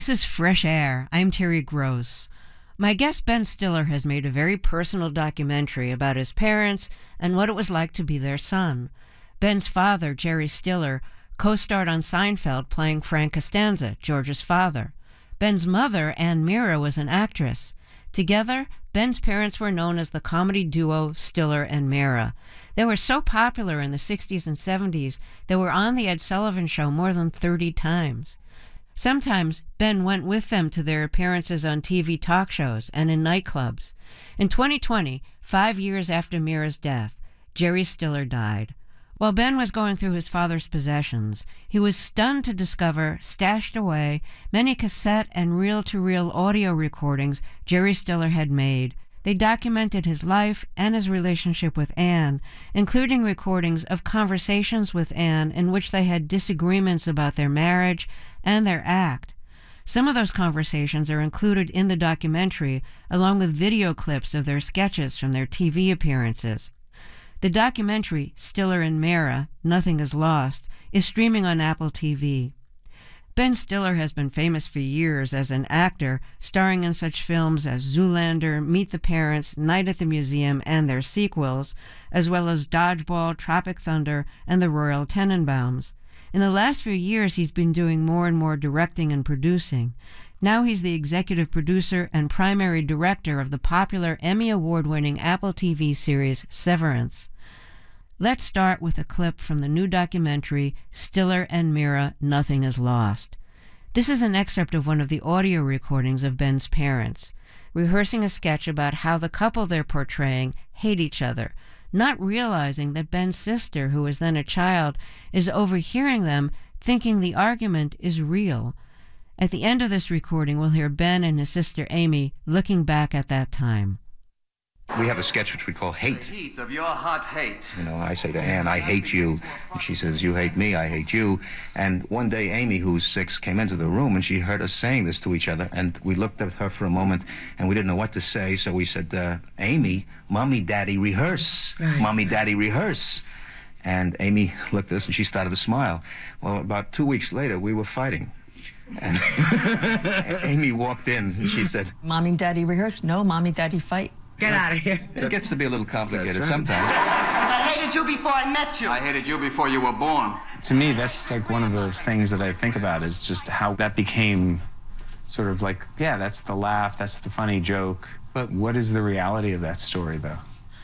This is Fresh Air. I'm Terry Gross. My guest Ben Stiller has made a very personal documentary about his parents and what it was like to be their son. Ben's father, Jerry Stiller, co-starred on Seinfeld playing Frank Costanza, George's father. Ben's mother, Ann Mira, was an actress. Together, Ben's parents were known as the comedy duo Stiller and Mira. They were so popular in the 60s and 70s they were on The Ed Sullivan Show more than 30 times. Sometimes Ben went with them to their appearances on TV talk shows and in nightclubs. In 2020, 5 years after Mira's death, Jerry Stiller died. While Ben was going through his father's possessions, he was stunned to discover, stashed away, many cassette and reel-to-reel audio recordings Jerry Stiller had made. They documented his life and his relationship with Ann, including recordings of conversations with Ann in which they had disagreements about their marriage and their act. Some of those conversations are included in the documentary, along with video clips of their sketches from their TV appearances. The documentary, Stiller and Mira, Nothing is Lost, is streaming on Apple TV. Ben Stiller has been famous for years as an actor, starring in such films as Zoolander, Meet the Parents, Night at the Museum, and their sequels, as well as Dodgeball, Tropic Thunder, and The Royal Tenenbaums. In the last few years, he's been doing more and more directing and producing. Now he's the executive producer and primary director of the popular Emmy Award-winning Apple TV series Severance. Let's start with a clip from the new documentary, Stiller and Mira, Nothing is Lost. This is an excerpt of one of the audio recordings of Ben's parents, rehearsing a sketch about how the couple they're portraying hate each other, not realizing that Ben's sister, who was then a child, is overhearing them, thinking the argument is real. At the end of this recording, we'll hear Ben and his sister Amy looking back at that time. We have a sketch which we call Hate. The heat of your hot hate. You know, I say to Ann, I hate you. And she says, you hate me, I hate you. And one day, Amy, who's 6, came into the room and she heard us saying this to each other. And we looked at her for a moment and we didn't know what to say. So we said, Amy, Mommy, Daddy, rehearse. Right. Mommy, Daddy, rehearse. And Amy looked at us and she started to smile. Well, about 2 weeks later, we were fighting. And Amy walked in and she said, Mommy, Daddy, rehearse? No, Mommy, Daddy, fight. Get out of here. It gets to be a little complicated sometimes. I hated you before I met you. I hated you before you were born. To me, that's like one of the things that I think about is just how that became sort of like, yeah, that's the laugh, that's the funny joke. But what is the reality of that story, though?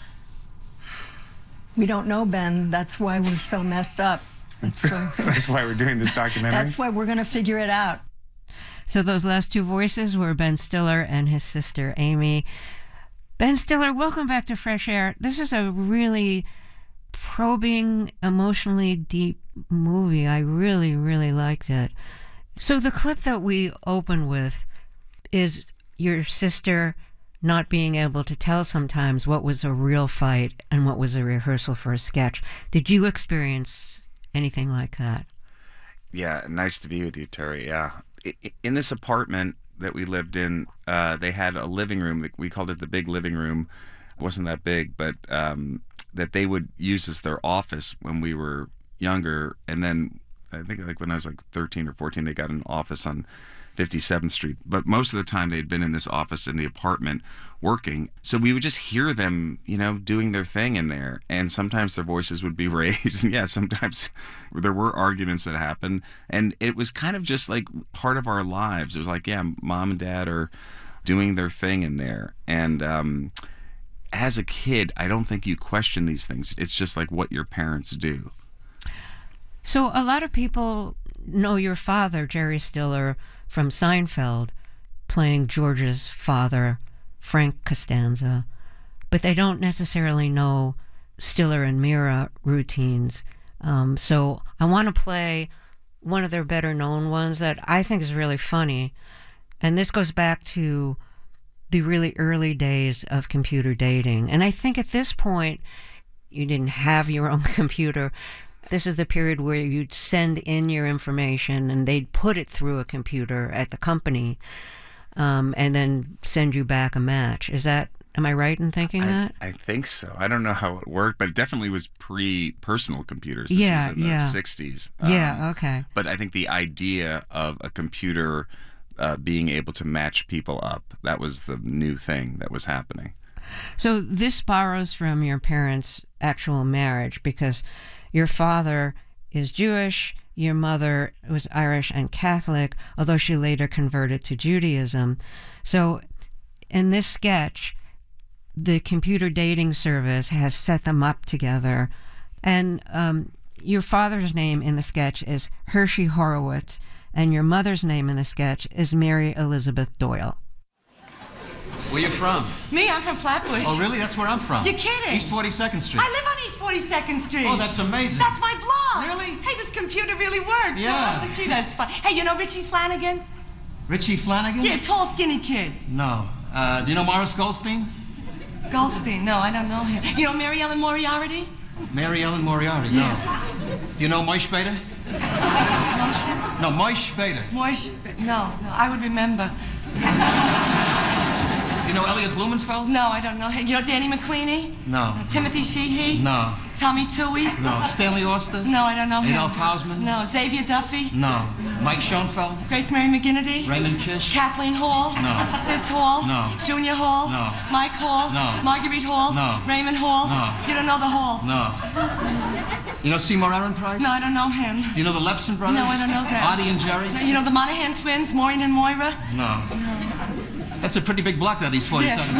We don't know, Ben. That's why we're so messed up. That's why we're doing this documentary? That's why we're going to figure it out. So those last two voices were Ben Stiller and his sister Amy. Ben Stiller, welcome back to Fresh Air. This is a really probing, emotionally deep movie. I really, really liked it. So the clip that we open with is your sister not being able to tell sometimes what was a real fight and what was a rehearsal for a sketch. Did you experience anything like that? Yeah, nice to be with you, Terry. Yeah. In this apartment that we lived in, they had a living room. We called it the big living room. It wasn't that big, but that they would use as their office when we were younger. And then I think like when I was like 13 or 14, they got an office on 57th Street. But most of the time they'd been in this office in the apartment working. So we would just hear them, you know, doing their thing in there. And sometimes their voices would be raised. And yeah, sometimes there were arguments that happened. And it was kind of just like part of our lives. It was like, yeah, Mom and Dad are doing their thing in there. And as a kid, I don't think you question these things. It's just like what your parents do. So a lot of people know your father, Jerry Stiller, from Seinfeld, playing George's father, Frank Costanza, but they don't necessarily know Stiller and Mira routines. So I want to play one of their better known ones that I think is really funny. And this goes back to the really early days of computer dating. And I think at this point, you didn't have your own computer. This is the period where you'd send in your information and they'd put it through a computer at the company and then send you back a match. Am I right in thinking that? I think so. I don't know how it worked, but it definitely was pre-personal computers. This was in the 60s. Yeah, okay. But I think the idea of a computer being able to match people up. That was the new thing that was happening. So this borrows from your parents' actual marriage, because your father is Jewish, your mother was Irish and Catholic, although she later converted to Judaism. So in this sketch, the computer dating service has set them up together. And your father's name in the sketch is Hershey Horowitz, and your mother's name in the sketch is Mary Elizabeth Doyle. Where you from? Me, I'm from Flatbush. Oh, really? That's where I'm from. You're kidding. East 42nd Street. I live on East 42nd Street. Oh, that's amazing. That's my blog. Really? Hey, this computer really works. Yeah. Oh, gee, that's fun. Hey, you know Richie Flanagan? Richie Flanagan? Yeah, tall, skinny kid. No. Do you know Morris Goldstein? Goldstein? No, I don't know him. You know Mary Ellen Moriarty? Mary Ellen Moriarty? No. Do you know Moish Bader? Moshe? No, Moish Bader. Moish? No, I would remember. Do you know Elliot Blumenfeld? No, I don't know him. You know Danny McQueenie? No. Timothy Sheehy? No. Tommy Toohey? No. Stanley Auster? No, I don't know him. Adolph Hausman? No. Xavier Duffy? No. Mike Schoenfeld? Grace Mary McGinnity? Raymond Kish? Kathleen Hall? No. Sis Hall? No. Junior Hall? No. Mike Hall? No. Marguerite Hall? No. Raymond Hall? No. You don't know the Halls? No. You know Seymour Aaron Price? No, I don't know him. Do you know the Lepson brothers? No, I don't know them. Artie and Jerry? You know the Monahan twins, Maureen and Moira? No. That's a pretty big block, that, East 42nd Street.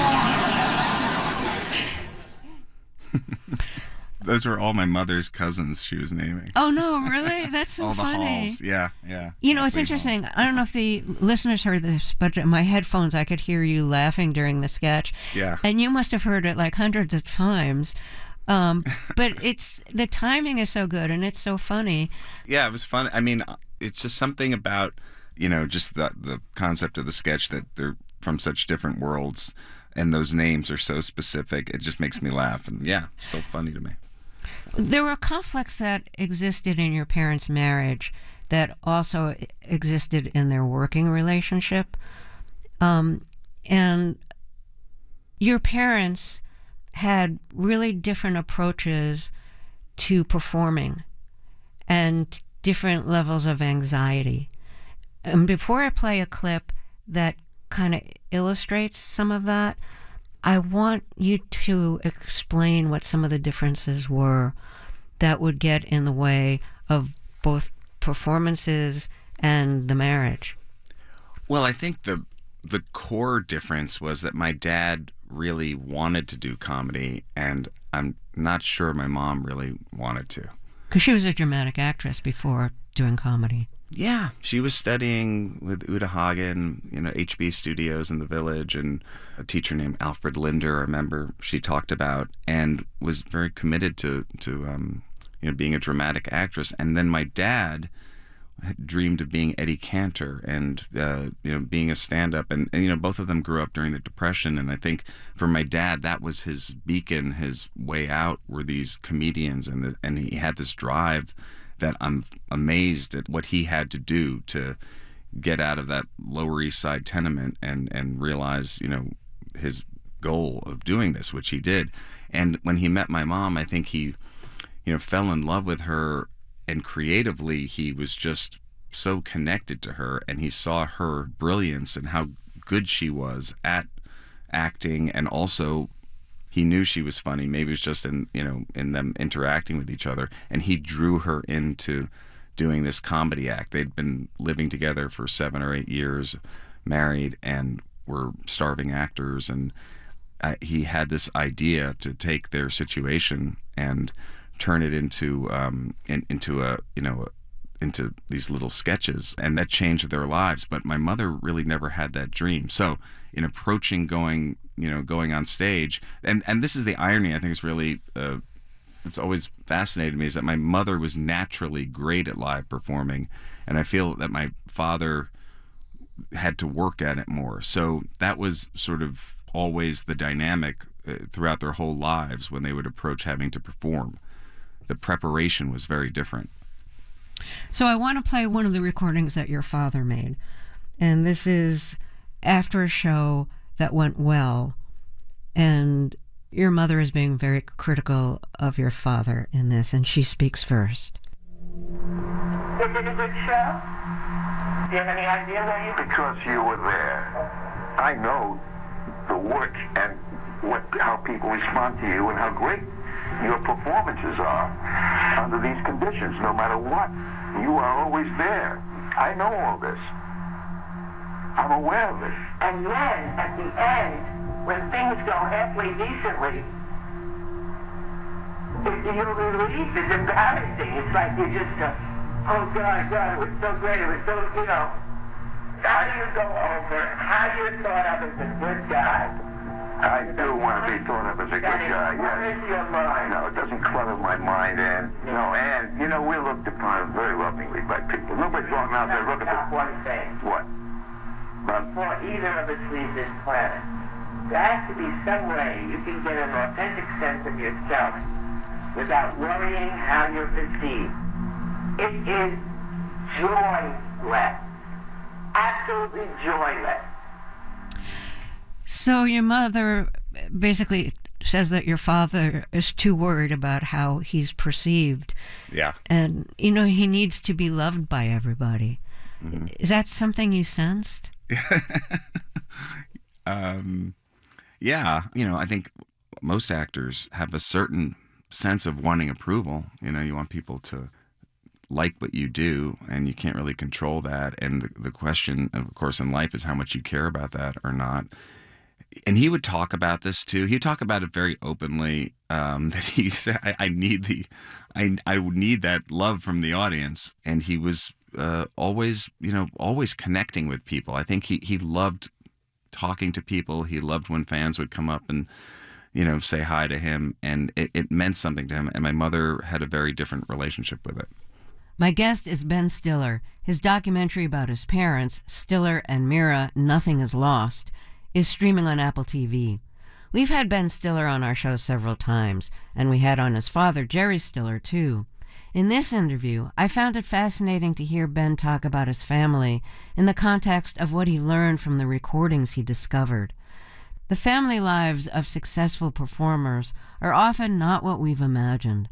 Those were all my mother's cousins she was naming. Oh, no, really? That's so all the funny. Halls. Yeah, yeah. You know, it's Definitely interesting. I don't know if the listeners heard this, but in my headphones, I could hear you laughing during the sketch. Yeah. And you must have heard it like hundreds of times. But it's the timing is so good and it's so funny. Yeah, it was fun. I mean, it's just something about, you know, just the concept of the sketch that they're from such different worlds and those names are so specific. It just makes me laugh. And yeah, it's still funny to me. There were conflicts that existed in your parents' marriage that also existed in their working relationship. And your parents had really different approaches to performing and different levels of anxiety. And before I play a clip that kind of illustrates some of that, I want you to explain what some of the differences were that would get in the way of both performances and the marriage. Well, I think the core difference was that my dad really wanted to do comedy, and I'm not sure my mom really wanted to. Because she was a dramatic actress before doing comedy. Yeah, she was studying with Uta Hagen, you know, HB Studios in the Village, and a teacher named Alfred Linder, I remember she talked about, and was very committed to you know, being a dramatic actress. And then my dad had dreamed of being Eddie Cantor and you know, being a stand-up, and you know, both of them grew up during the Depression, and I think for my dad that was his beacon, his way out were these comedians, and he had this drive that I'm amazed at what he had to do to get out of that Lower East Side tenement and realize, you know, his goal of doing this, which he did. And when he met my mom, I think he, you know, fell in love with her, and creatively he was just so connected to her, and he saw her brilliance and how good she was at acting, and also he knew she was funny. Maybe it was just in, you know, in them interacting with each other, and he drew her into doing this comedy act. They'd been living together for 7 or 8 years, married, and were starving actors, and he had this idea to take their situation and turn it into into these little sketches, and that changed their lives. But my mother really never had that dream. So in approaching going on stage, and this is the irony, I think it's really it's always fascinated me, is that my mother was naturally great at live performing, and I feel that my father had to work at it more. So that was sort of always the dynamic throughout their whole lives when they would approach having to perform. The preparation was very different. So I want to play one of the recordings that your father made. And this is after a show that went well, and your mother is being very critical of your father in this, and she speaks first. Is it a good show? Do you have any idea why you... Because you were there. I know the work and how people respond to you and how great your performances are under these conditions. No matter what, you are always there. I know all this. I'm aware of it. And then, at the end, when things go halfway decently, your relief is embarrassing. It's like you just go, oh, God, it was so great. It was so, how do you go over how you're thought of as a good guy? I do want to be thought of as a good guy, yes. Clutters your mind. No, it doesn't clutter my mind, and we're looked upon very lovingly by people. Nobody's walking out there looking at one thing. What? Before either of us leave this planet, there has to be some way you can get an authentic sense of yourself without worrying how you're perceived. It is joyless. Absolutely joyless. So your mother basically says that your father is too worried about how he's perceived. Yeah. And, he needs to be loved by everybody. Mm-hmm. Is that something you sensed? Yeah. I think most actors have a certain sense of wanting approval. You want people to like what you do, and you can't really control that. And the question, of course, in life is how much you care about that or not. And he would talk about this too. He'd talk about it very openly. That he said, "I need that love from the audience." And he was always connecting with people. I think he loved talking to people. He loved when fans would come up and say hi to him, and it meant something to him. And my mother had a very different relationship with it. My guest is Ben Stiller. His documentary about his parents, Stiller and Mira, Nothing is Lost, is streaming on Apple TV. We've had Ben Stiller on our show several times, and we had on his father, Jerry Stiller, too. In this interview, I found it fascinating to hear Ben talk about his family in the context of what he learned from the recordings he discovered. The family lives of successful performers are often not what we've imagined.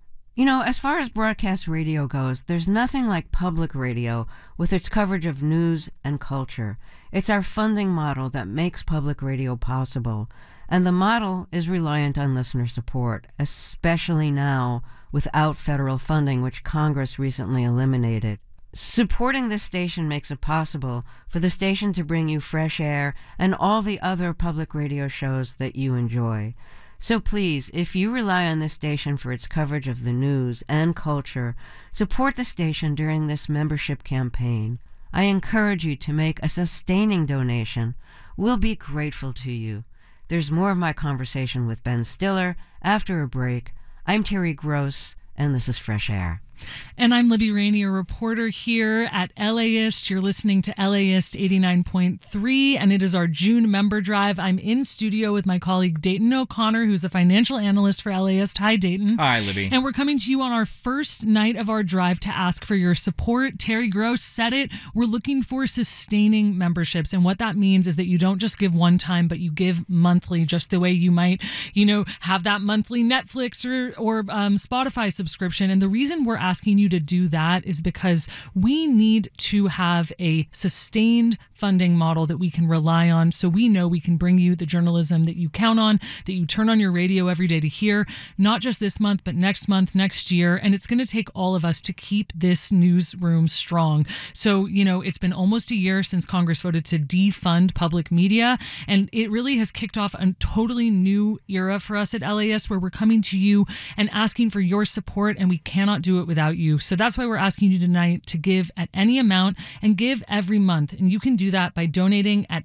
As far as broadcast radio goes, there's nothing like public radio with its coverage of news and culture. It's our funding model that makes public radio possible, and the model is reliant on listener support, especially now without federal funding, which Congress recently eliminated. Supporting this station makes it possible for the station to bring you Fresh Air and all the other public radio shows that you enjoy. So please, if you rely on this station for its coverage of the news and culture, support the station during this membership campaign. I encourage you to make a sustaining donation. We'll be grateful to you. There's more of my conversation with Ben Stiller after a break. I'm Terry Gross, and this is Fresh Air. And I'm Libby Rainey, a reporter here at LAist. You're listening to LAist 89.3, and it is our June member drive. I'm in studio with my colleague Dayton O'Connor, who's a financial analyst for LAist. Hi, Dayton. Hi, Libby. And we're coming to you on our first night of our drive to ask for your support. Terry Gross said it. We're looking for sustaining memberships, and what that means is that you don't just give one time, but you give monthly, just the way you might, have that monthly Netflix or Spotify subscription. And the reason we're asking you to do that is because we need to have a sustained funding model that we can rely on, so we know we can bring you the journalism that you count on, that you turn on your radio every day to hear, not just this month, but next month, next year. And it's going to take all of us to keep this newsroom strong. So, it's been almost a year since Congress voted to defund public media, and it really has kicked off a totally new era for us at LAist, where we're coming to you and asking for your support, and we cannot do it without you. So that's why we're asking you tonight to give at any amount and give every month. And you can do that by donating at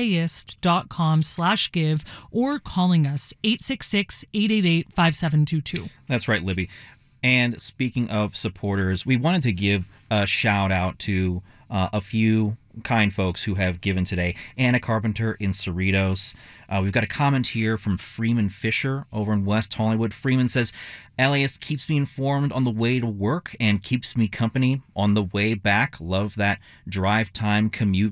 laist.com/give or calling us 866-888-5722. That's right, Libby. And speaking of supporters, we wanted to give a shout out to a few kind folks who have given today. Anna Carpenter in Cerritos. We've got a comment here from Freeman Fisher over in West Hollywood. Freeman says, LAist keeps me informed on the way to work and keeps me company on the way back. Love that drive time commute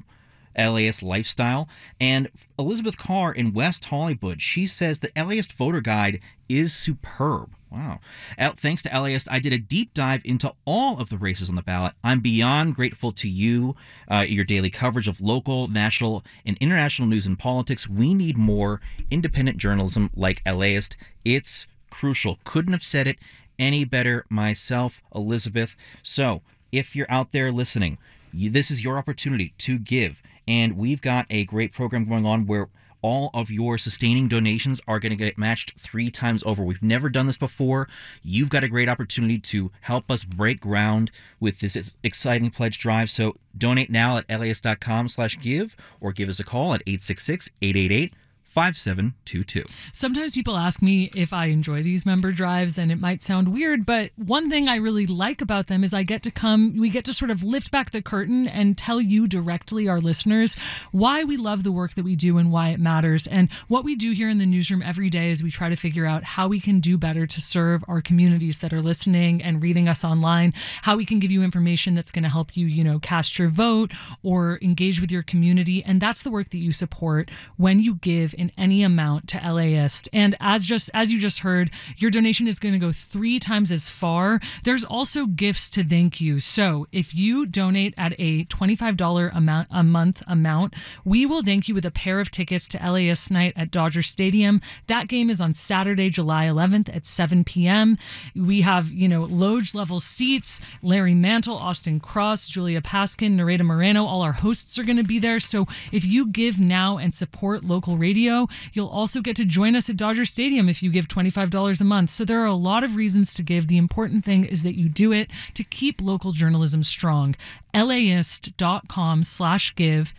LAist lifestyle. And Elizabeth Carr in West Hollywood, she says the LAist voter guide is superb. Wow. Thanks to LAist, I did a deep dive into all of the races on the ballot. I'm beyond grateful to you, your daily coverage of local, national, and international news and politics. We need more independent journalism like LAist. It's crucial. Couldn't have said it any better myself, Elizabeth. So if you're out there listening, this is your opportunity to give. And we've got a great program going on where all of your sustaining donations are going to get matched 3 times over. We've never done this before. You've got a great opportunity to help us break ground with this exciting pledge drive. So donate now at laist.com/give or give us a call at 866-888-5722. Sometimes people ask me if I enjoy these member drives, and it might sound weird, but one thing I really like about them is we get to sort of lift back the curtain and tell you directly, our listeners, why we love the work that we do and why it matters. And what we do here in the newsroom every day is we try to figure out how we can do better to serve our communities that are listening and reading us online, how we can give you information that's going to help you, cast your vote or engage with your community. And that's the work that you support when you give in any amount to LAist. And as you just heard, your donation is going to go 3 times as far. There's also gifts to thank you. So if you donate at a $25 a month amount, we will thank you with a pair of tickets to LAist Night at Dodger Stadium. That game is on Saturday, July 11th at 7 p.m. We have, Loge level seats. Larry Mantle, Austin Cross, Julia Paskin, Nareda Moreno, all our hosts are going to be there. So if you give now and support local radio, you'll also get to join us at Dodger Stadium if you give $25 a month. So there are a lot of reasons to give. The important thing is that you do it to keep local journalism strong. LAist.com/give,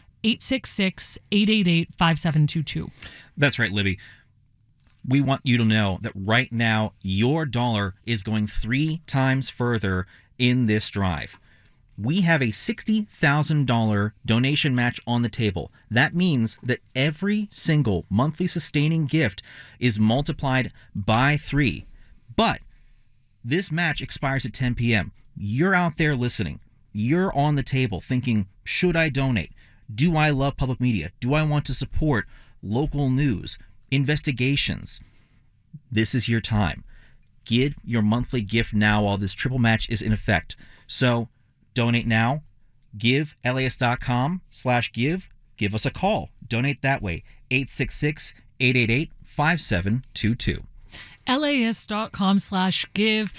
866-888-5722. That's right, Libby. We want you to know that right now your dollar is going 3 times further in this drive. We have a $60,000 donation match on the table. That means that every single monthly sustaining gift is multiplied by 3. But this match expires at 10 p.m. You're out there listening. You're on the table thinking, should I donate? Do I love public media? Do I want to support local news, investigations? This is your time. Give your monthly gift now while this triple match is in effect. So donate now. Give LAist.com/give. Give us a call. Donate that way. 866-888-5722. LAist.com/give.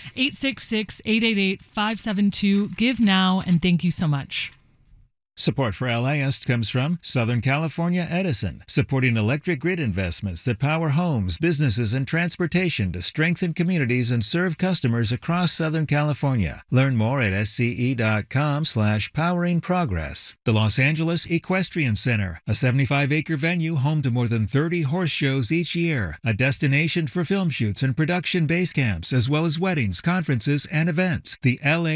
866-888-5722. Give now, and thank you so much. Support for LAist comes from Southern California Edison, supporting electric grid investments that power homes, businesses, and transportation to strengthen communities and serve customers across Southern California. Learn more at sce.com/powering progress. The Los Angeles Equestrian Center, a 75-acre venue home to more than 30 horse shows each year, a destination for film shoots and production base camps, as well as weddings, conferences, and events. The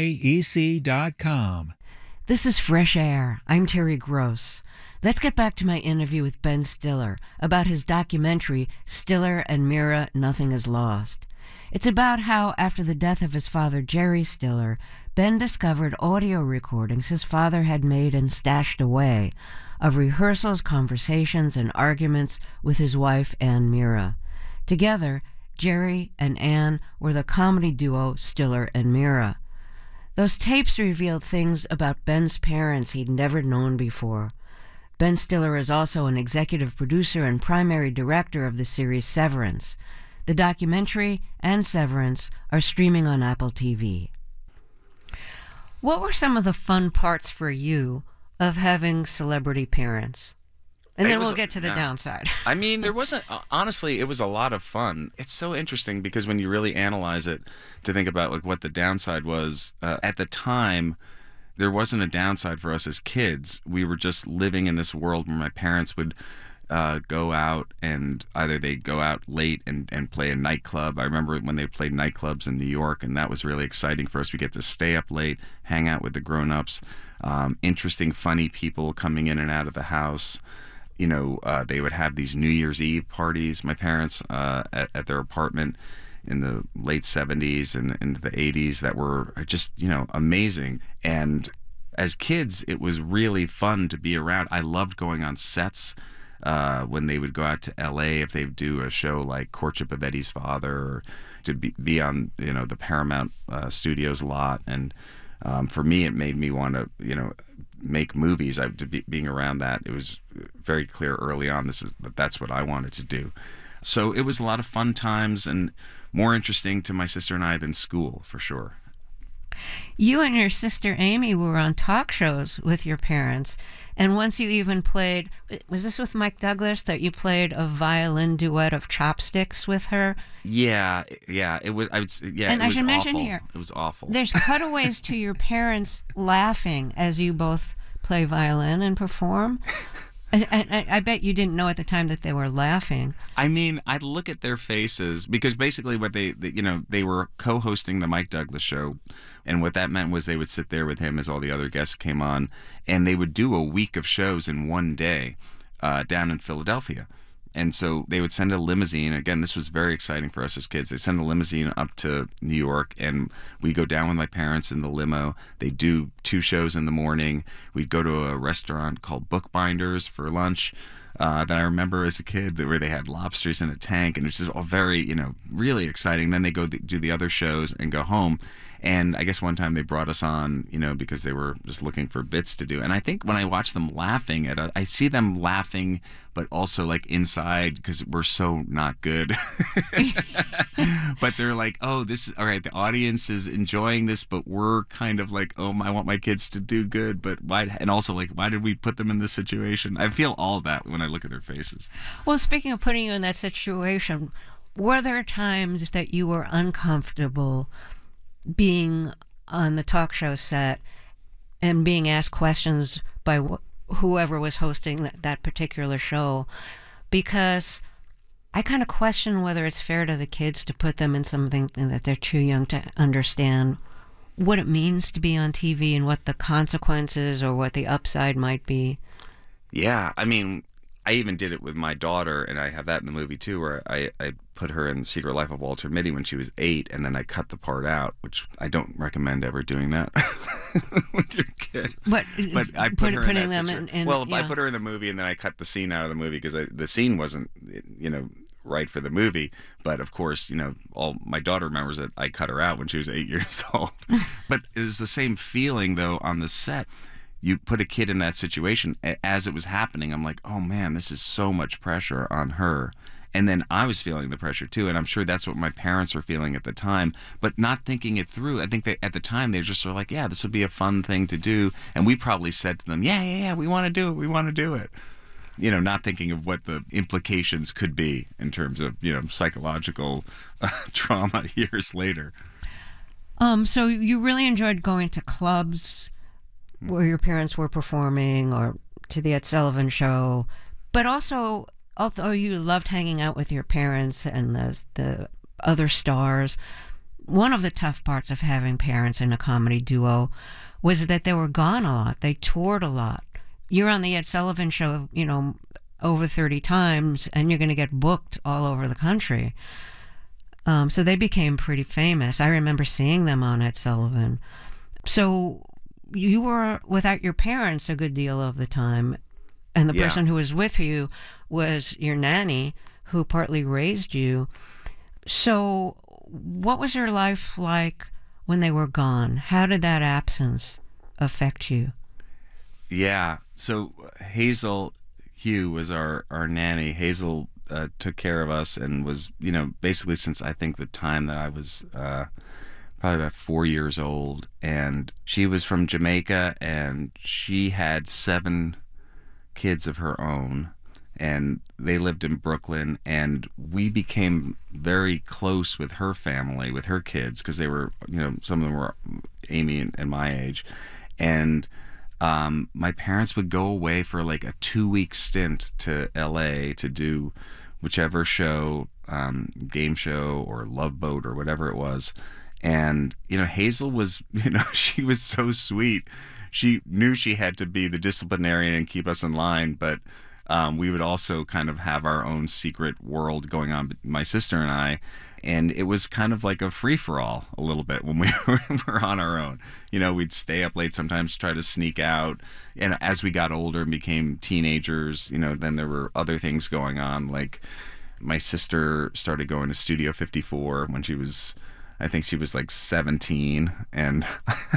LAEC.com. This is Fresh Air. I'm Terry Gross. Let's get back to my interview with Ben Stiller about his documentary, Stiller and Mira, Nothing is Lost. It's about how, after the death of his father, Jerry Stiller, Ben discovered audio recordings his father had made and stashed away of rehearsals, conversations, and arguments with his wife, Ann Mira. Together, Jerry and Ann were the comedy duo Stiller and Mira. Those tapes revealed things about Ben's parents he'd never known before. Ben Stiller is also an executive producer and primary director of the series Severance. The documentary and Severance are streaming on Apple TV. What were some of the fun parts for you of having celebrity parents? And then we'll get to the downside. I mean, there wasn't, honestly, it was a lot of fun. It's so interesting because when you really analyze it, to think about like what the downside was, at the time, there wasn't a downside for us as kids. We were just living in this world where my parents would go out, and either they'd go out late and play a nightclub. I remember when they played nightclubs in New York, and that was really exciting for us. We get to stay up late, hang out with the grown-ups, interesting, funny people coming in and out of the house. You know, they would have these New Year's Eve parties, my parents, at their apartment in the late 70s and into the 80s that were just, you know, amazing. And as kids, it was really fun to be around. I loved going on sets when they would go out to L.A. if they would do a show like Courtship of Eddie's Father, or to be on the Paramount Studios lot. And for me, it made me want to make movies. Being around that, it was very clear early on that's what I wanted to do. So it was a lot of fun times and more interesting to my sister and I than school, for sure. You and your sister Amy were on talk shows with your parents, and once you even played, was this with Mike Douglas, that you played a violin duet of Chopsticks with her? Yeah, it was. And I should mention here, it was awful. There's cutaways to your parents laughing as you both play violin and perform. I bet you didn't know at the time that they were laughing. I mean, I'd look at their faces, because basically what they were co-hosting the Mike Douglas show, and what that meant was they would sit there with him as all the other guests came on, and they would do a week of shows in one day down in Philadelphia. And so they would send a limousine. Again, this was very exciting for us as kids. They send a limousine up to New York, and we go down with my parents in the limo. They do 2 shows in the morning. We'd go to a restaurant called Bookbinders for lunch that I remember as a kid, where they had lobsters in a tank, and it was just all very, really exciting. Then they go do the other shows and go home. And I guess one time they brought us on, because they were just looking for bits to do. And I think when I watch them laughing I see them laughing, but also like inside, because we're so not good. But they're like, oh, this is all right. The audience is enjoying this, but we're kind of like, oh, I want my kids to do good, but why? And also, like, why did we put them in this situation? I feel all that when I look at their faces. Well, speaking of putting you in that situation, were there times that you were uncomfortable being on the talk show set and being asked questions by whoever was hosting that particular show? Because I kind of question whether it's fair to the kids to put them in something that they're too young to understand what it means to be on TV and what the consequences or what the upside might be. Yeah, I mean, I even did it with my daughter, and I have that in the movie too, where I put her in Secret Life of Walter Mitty when she was 8, and then I cut the part out, which I don't recommend ever doing that with your kid. But I put her in that situation. Well, I put her in the movie, and then I cut the scene out of the movie, because the scene wasn't, right for the movie. But of course, all my daughter remembers that I cut her out when she was 8 years old. But it's the same feeling, though, on the set. You put a kid in that situation as it was happening. I'm like, oh man, this is so much pressure on her. And then I was feeling the pressure too, and I'm sure that's what my parents were feeling at the time, but not thinking it through. I think that at the time they just were like, yeah, this would be a fun thing to do. And we probably said to them, yeah, we want to do it. Not thinking of what the implications could be in terms of, psychological trauma years later. So you really enjoyed going to clubs where your parents were performing, or to the Ed Sullivan Show, but also, although you loved hanging out with your parents and the other stars, one of the tough parts of having parents in a comedy duo was that they were gone a lot. They toured a lot. You're on the Ed Sullivan Show, over 30 times, and you're going to get booked all over the country. So they became pretty famous. I remember seeing them on Ed Sullivan. So you were without your parents a good deal of the time, and the person who was with you was your nanny, who partly raised you. So what was your life like when they were gone? How did that absence affect you? Yeah, so Hazel Hugh was our nanny. Hazel took care of us and was, basically since I think the time that I was probably about 4 years old. And she was from Jamaica, and she had 7 kids of her own, and they lived in Brooklyn, and we became very close with her family, with her kids, because they were, some of them were Amy and my age. And my parents would go away for like a 2-week stint to LA to do whichever show, game show or Love Boat or whatever it was. And, Hazel was, she was so sweet. She knew she had to be the disciplinarian and keep us in line, but we would also kind of have our own secret world going on, my sister and I. And it was kind of like a free-for-all a little bit when we were on our own. You know, we'd stay up late sometimes, try to sneak out. And as we got older and became teenagers, you know, then there were other things going on. Like my sister started going to Studio 54 when she was, I think she was like 17. And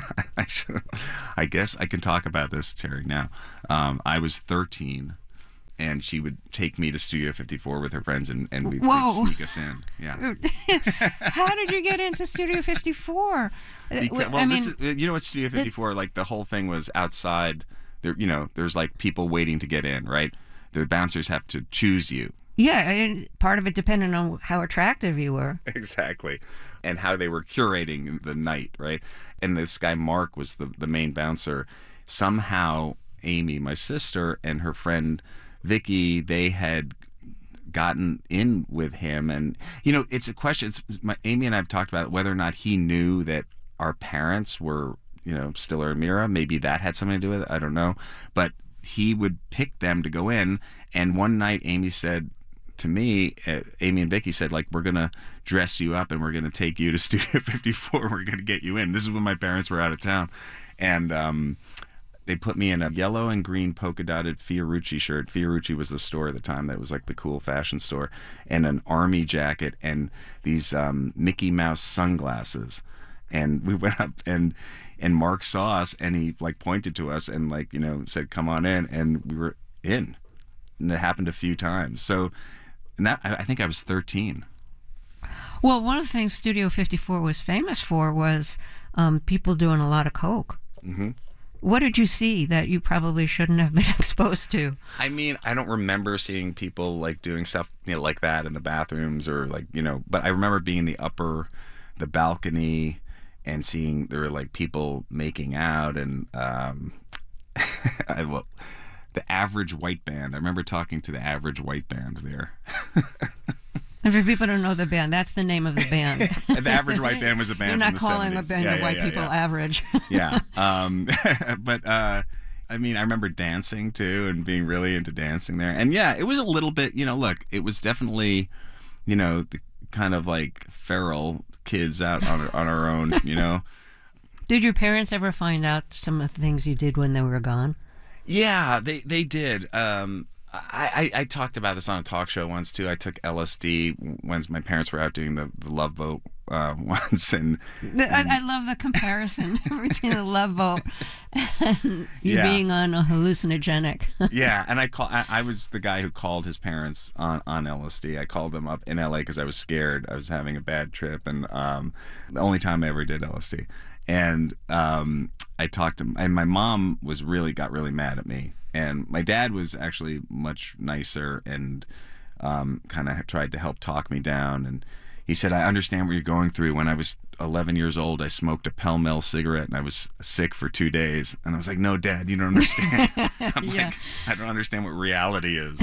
I guess I can talk about this, Terry, now. I was 13. And she would take me to Studio 54 with her friends, and they'd sneak us in. Yeah. How did you get into Studio 54? You know what Studio 54? Like the whole thing was outside. There, you know, there's like people waiting to get in, right? The bouncers have to choose you. Yeah, and part of it depended on how attractive you were. Exactly, and how they were curating the night, right? And this guy Mark was the main bouncer. Somehow, Amy, my sister, and her friend Vicky, they had gotten in with him, and you know, it's a question. Amy and I have talked about whether or not he knew that our parents were, you know, Stiller and Mira. Maybe that had something to do with it. I don't know, but he would pick them to go in. And one night, Amy said to me, Amy and Vicky said, like, we're gonna dress you up and we're gonna take you to Studio 54. We're gonna get you in. This is when my parents were out of town, and they put me in a yellow and green polka dotted Fiorucci shirt. Fiorucci was the store at the time that was like the cool fashion store, and an army jacket and these Mickey Mouse sunglasses. And we went up, and Mark saw us, and he like pointed to us and like, you know, said, "Come on in," and we were in. And it happened a few times. So, and that, I think I was 13. Well, one of the things Studio 54 was famous for was people doing a lot of coke. Mm-hmm. What did you see that you probably shouldn't have been exposed to? I mean, I don't remember seeing people like doing stuff, you know, like that in the bathrooms or like, you know, but I remember being in the balcony and seeing there were like people making out, and the Average White Band. I remember talking to the Average White Band there. And for people who don't know the band, that's the name of the band. The Average White Band was a band. You're not from the calling 70s. a band of white people average. Yeah. But I mean, I remember dancing too, and being really into dancing there. And yeah, it was a little bit, you know, look, it was definitely, you know, the kind of like feral kids out on our own, you know. Did your parents ever find out some of the things you did when they were gone? Yeah, they did. I talked about this on a talk show once too. I took LSD when my parents were out doing the Love Boat once, and I love the comparison between the Love Boat and you being on a hallucinogenic. Yeah, and I was the guy who called his parents on LSD. I called them up in LA because I was scared. I was having a bad trip, and the only time I ever did LSD. And I talked to, and my mom got really mad at me. And my dad was actually much nicer and kind of tried to help talk me down. And he said, "I understand what you're going through. When I was 11 years old, I smoked a Pell Mell cigarette and I was sick for 2 days." And I was like, "No, Dad, you don't understand." Like, I don't understand what reality is.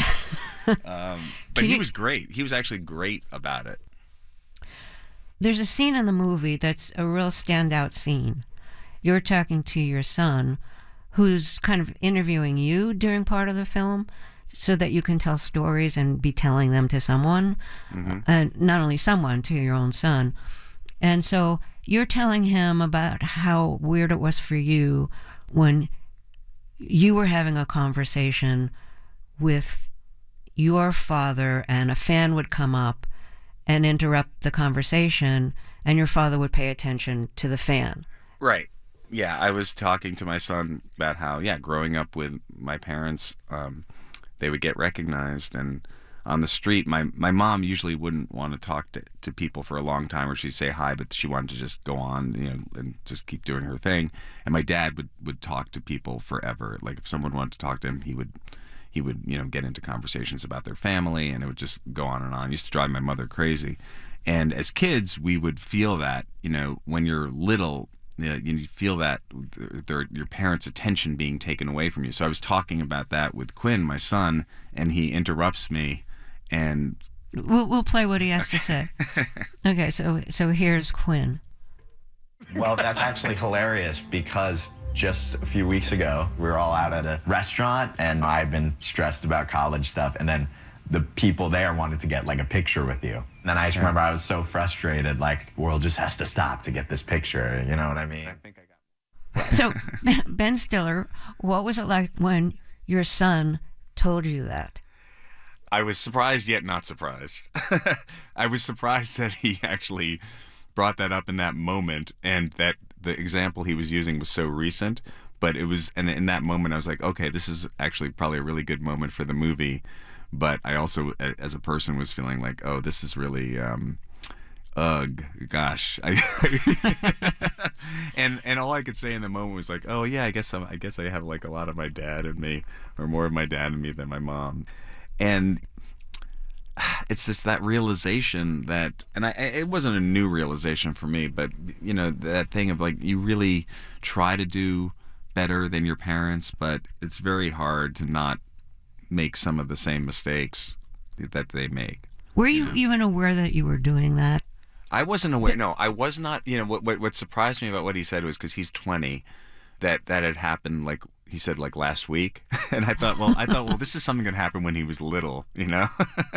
But he was great. He was actually great about it. There's a scene in the movie that's a real standout scene. You're talking to your son, who's kind of interviewing you during part of the film so that you can tell stories and be telling them to someone, and not only someone, to your own son. And so you're telling him about how weird it was for you when you were having a conversation with your father and a fan would come up and interrupt the conversation, and your father would pay attention to the fan. Right. Yeah, I was talking to my son about how, growing up with my parents, they would get recognized, and on the street, my mom usually wouldn't want to talk to people for a long time, or she'd say hi, but she wanted to just go on, you know, and just keep doing her thing. And my dad would talk to people forever. Like if someone wanted to talk to him, he would, you know, get into conversations about their family, and it would just go on and on. It used to drive my mother crazy. And as kids, we would feel that, you know, when you're little, you feel that your parents' attention being taken away from you. So I was talking about that with Quinn, my son, and he interrupts me, and we'll play what he has to say. Okay, so here's Quinn. Well, that's actually hilarious because Just a few weeks ago, we were all out at a restaurant, and I'd been stressed about college stuff, and then the people there wanted to get like a picture with you. And then I just remember I was so frustrated, like, the world just has to stop to get this picture, you know what I mean? So, Ben Stiller, what was it like when your son told you that? I was surprised yet not surprised. I was surprised that he actually brought that up in that moment, and that the example he was using was so recent. But it was, and in that moment I was like, okay, this is actually probably a really good moment for the movie. But I also, as a person, was feeling like, oh, this is really, gosh. And all I could say in the moment was like, oh yeah, I guess I have like a lot of my dad in me, or more of my dad in me than my mom. And it's just that realization that, and it wasn't a new realization for me, but you know, that thing of like, you really try to do better than your parents, but it's very hard to not make some of the same mistakes that they make. Were you even aware that you were doing that? I wasn't aware. No, I was not. You know, what surprised me about what he said was, because he's 20, that had happened, like he said, like last week. And I thought, well, this is something that happened when he was little, you know.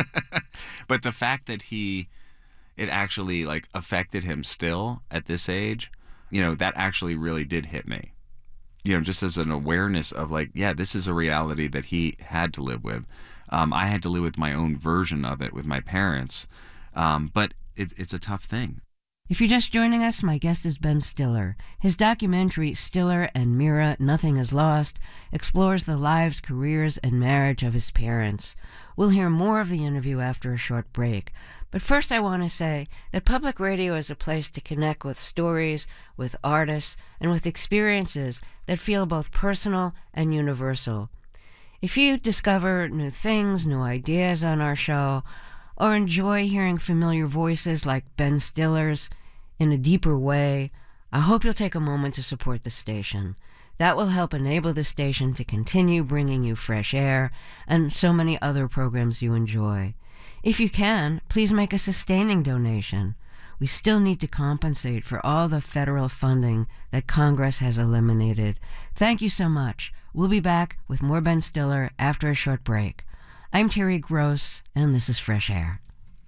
But the fact that it actually like affected him still at this age, you know, that actually really did hit me. You know, just as an awareness of like, yeah, this is a reality that he had to live with. I had to live with my own version of it with my parents. But it's a tough thing. If you're just joining us, my guest is Ben Stiller. His documentary, Stiller and Mira, Nothing is Lost, explores the lives, careers, and marriage of his parents. We'll hear more of the interview after a short break. But first I want to say that public radio is a place to connect with stories, with artists, and with experiences that feel both personal and universal. If you discover new things, new ideas on our show, or enjoy hearing familiar voices like Ben Stiller's in a deeper way, I hope you'll take a moment to support the station. That will help enable the station to continue bringing you fresh air and so many other programs you enjoy. If you can, please make a sustaining donation. We still need to compensate for all the federal funding that Congress has eliminated. Thank you so much. We'll be back with more Ben Stiller after a short break. I'm Terry Gross, and this is Fresh Air.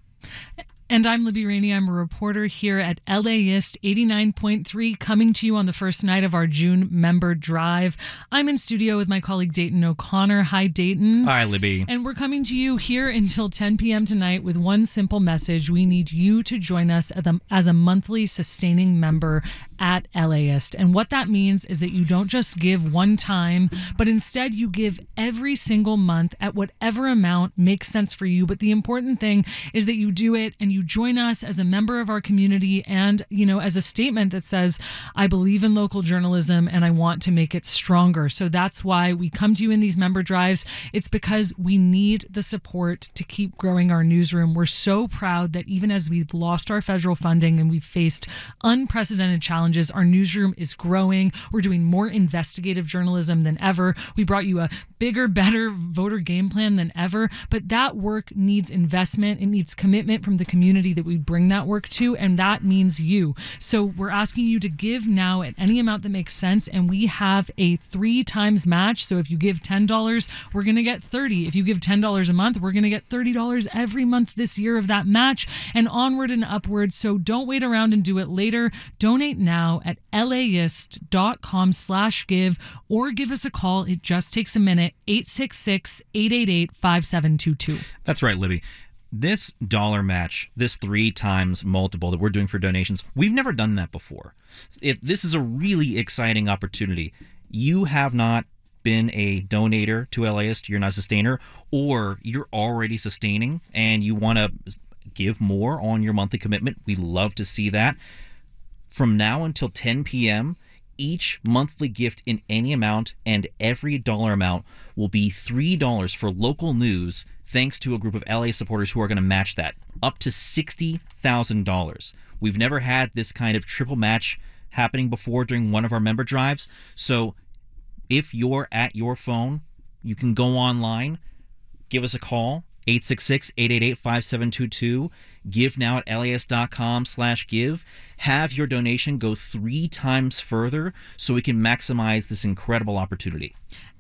And I'm Libby Rainey. I'm a reporter here at LAist 89.3, coming to you on the first night of our June member drive. I'm in studio with my colleague Dayton O'Connor. Hi, Dayton. Hi, Libby. And we're coming to you here until 10 p.m. tonight with one simple message. We need you to join us as a monthly sustaining member at LAist. And what that means is that you don't just give one time, but instead you give every single month at whatever amount makes sense for you. But the important thing is that you do it and you join us as a member of our community and, you know, as a statement that says, I believe in local journalism and I want to make it stronger. So that's why we come to you in these member drives. It's because we need the support to keep growing our newsroom. We're so proud that even as we've lost our federal funding and we've faced unprecedented challenges, our newsroom is growing. We're doing more investigative journalism than ever. We brought you a bigger, better voter game plan than ever. But that work needs investment. It needs commitment from the community that we bring that work to, and that means you. So we're asking you to give now at any amount that makes sense, and we have a 3 times match. So if you give $10, we're going to get $30. If you give $10 a month, we're going to get $30 every month this year of that match, and onward and upward. So don't wait around and do it later. Donate now at laist.com/give, or give us a call. It just takes a minute. 866-888-5722. That's right, Libby. This dollar match, this 3 times multiple that we're doing for donations, we've never done that before. This is a really exciting opportunity. You have not been a donator to LAist, you're not a sustainer, or you're already sustaining and you want to give more on your monthly commitment. We love to see that. From now until 10 p.m., each monthly gift in any amount and every dollar amount will be $3 for local news, thanks to a group of LA supporters who are going to match that up to $60,000. We've never had this kind of triple match happening before during one of our member drives. So if you're at your phone, you can go online, give us a call, 866-888-5722. Give now at LAist.com/give. Have your donation go 3 times further so we can maximize this incredible opportunity.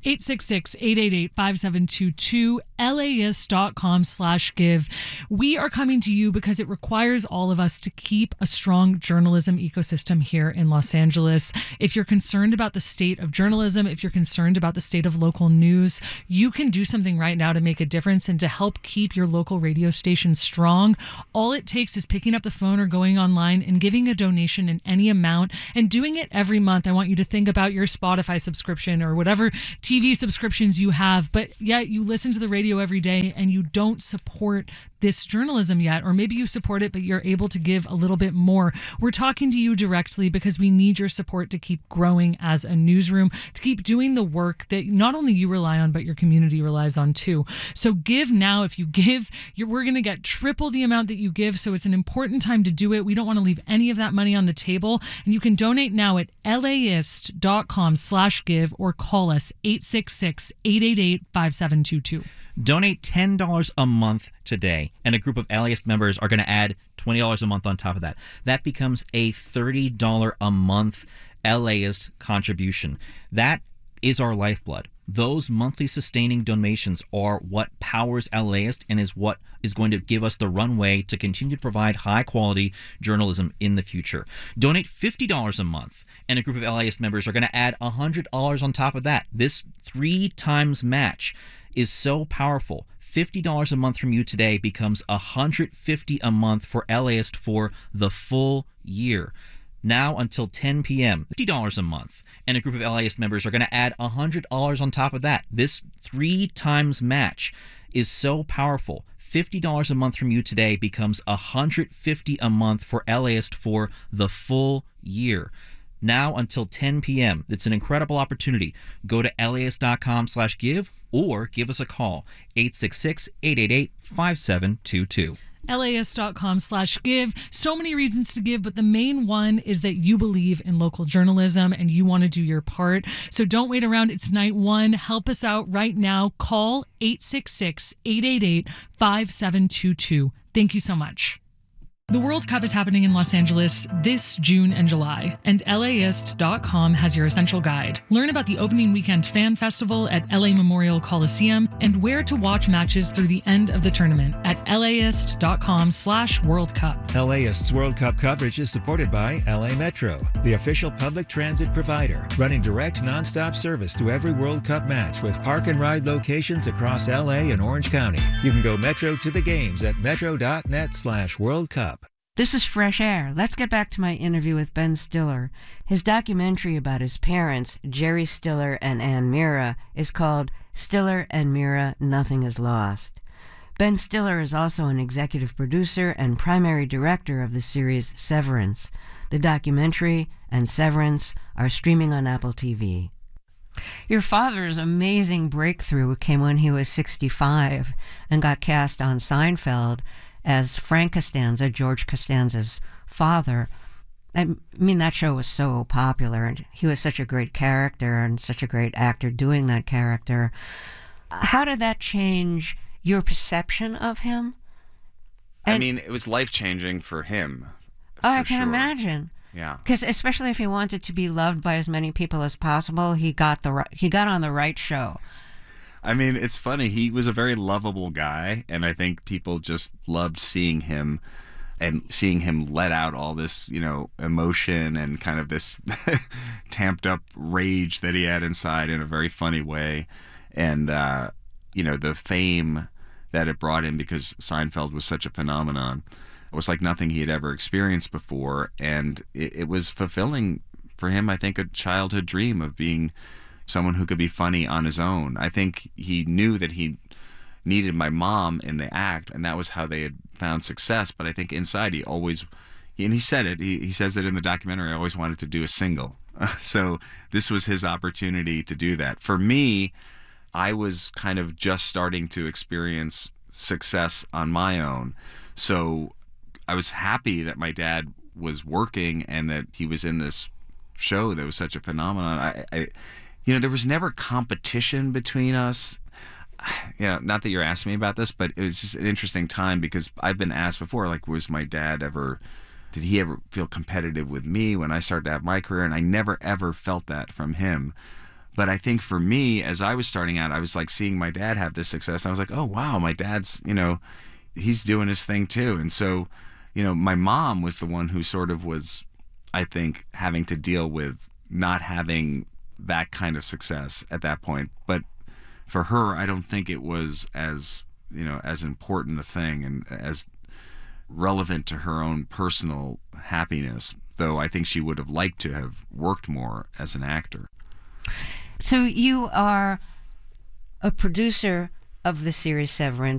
866-888-5722, LAist.com/give. We are coming to you because it requires all of us to keep a strong journalism ecosystem here in Los Angeles. If you're concerned about the state of journalism, if you're concerned about the state of local news, you can do something right now to make a difference and to help keep your local radio station strong. All it takes is picking up the phone or going online and giving a donation in any amount and doing it every month. I want you to think about your Spotify subscription or whatever TV subscriptions you have, but yet you listen to the radio every day and you don't support this journalism yet, or maybe you support it but you're able to give a little bit more. We're talking to you directly because we need your support to keep growing as a newsroom, to keep doing the work that not only you rely on but your community relies on too. So give now. If you give, we're going to get triple the amount that you give, so it's an important time to do it. We don't want to leave any of that money on the table, and you can donate now at LAist.com/give or call us 866-888-5722. Donate $10 a month today, and a group of LAist members are going to add $20 a month on top of that. That becomes a $30 a month LAist contribution. That is our lifeblood. Those monthly sustaining donations are what powers LAist and is what is going to give us the runway to continue to provide high-quality journalism in the future. Donate $50 a month, and a group of LAist members are going to add $100 on top of that. This 3 times match is so powerful. $50 a month from you today becomes $150 a month for LAist for the full year. Now until 10 p.m., $50 a month, and a group of LAist members are going to add $100 on top of that. This 3 times match is so powerful. $50 a month from you today becomes $150 a month for LAist for the full year. Now until 10 p.m. It's an incredible opportunity. Go to LAist.com/give or give us a call, 866-888-5722. LAist.com/give. So many reasons to give, but the main one is that you believe in local journalism and you want to do your part. So don't wait around. It's night one. Help us out right now. Call 866-888-5722. Thank you so much. The World Cup is happening in Los Angeles this June and July, and LAist.com has your essential guide. Learn about the opening weekend fan festival at LA Memorial Coliseum and where to watch matches through the end of the tournament at LAist.com/World Cup. LAist's World Cup coverage is supported by LA Metro, the official public transit provider, running direct nonstop service to every World Cup match with park and ride locations across LA and Orange County. You can go Metro to the games at metro.net/World Cup. This is Fresh Air. Let's get back to my interview with Ben Stiller. His documentary about his parents, Jerry Stiller and Ann Mira, is called Stiller and Mira, Nothing is Lost. Ben Stiller is also an executive producer and primary director of the series Severance. The documentary and Severance are streaming on Apple TV. Your father's amazing breakthrough came when he was 65 and got cast on Seinfeld as Frank Costanza, George Costanza's father. I mean, that show was so popular, and he was such a great character and such a great actor doing that character. How did that change your perception of him? I mean, it was life-changing for him. Oh, I can imagine. Yeah. Because especially if he wanted to be loved by as many people as possible, he got on the right show. I mean, it's funny. He was a very lovable guy, and I think people just loved seeing him and seeing him let out all this, emotion and kind of this tamped up rage that he had inside in a very funny way. And, the fame that it brought him because Seinfeld was such a phenomenon. It was like nothing he had ever experienced before, and it was fulfilling for him, I think, a childhood dream of being someone who could be funny on his own. I think he knew that he needed my mom in the act, and that was how they had found success. But I think inside he always, and he said it, he says it in the documentary, I always wanted to do a single. So this was his opportunity to do that. For me, I was kind of just starting to experience success on my own. So I was happy that my dad was working and that he was in this show that was such a phenomenon. There was never competition between us. not that you're asking me about this, but it was just an interesting time because I've been asked before, like, did he ever feel competitive with me when I started to have my career? And I never, ever felt that from him. But I think for me, as I was starting out, I was like seeing my dad have this success. And I was like, oh, wow, my dad's, he's doing his thing too. And so, my mom was the one who sort of was, I think, having to deal with not having that kind of success at that point. But for her, I don't think it was as important a thing and as relevant to her own personal happiness, though I think she would have liked to have worked more as an actor. So you are a producer of the series Severance.